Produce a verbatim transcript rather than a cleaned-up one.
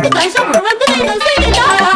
咱小伙儿们对的对的。